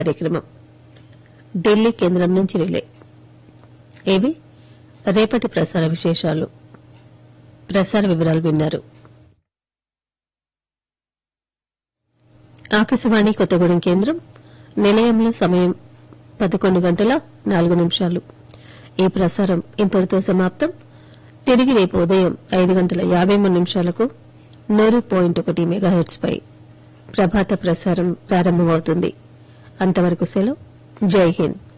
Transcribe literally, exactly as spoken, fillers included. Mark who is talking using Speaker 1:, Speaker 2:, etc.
Speaker 1: కార్యక్రమం ఢిల్లీ కేంద్రం నుంచి రిలే. ఇవి రేపటి ప్రసార విశేషాలు. ప్రసార వివరాలు విన్నారు. ఆకాశవాణి కొత్తగూడెం కేంద్రం నిలయంలో సమయం పదకొండు గంటల నాలుగు నిమిషాలు. ఈ ప్రసారం ఇంతటితో సమాప్తం. తిరిగి రేపు ఉదయం ఐదు గంటల యాబై మూడు నిమిషాలకు నూరు పాయింట్ ఒకటి మెగాహెర్ట్స్ పై ప్రభాత ప్రసారం ప్రారంభమవుతుంది. అంతవరకు సెలవు. జై హింద్.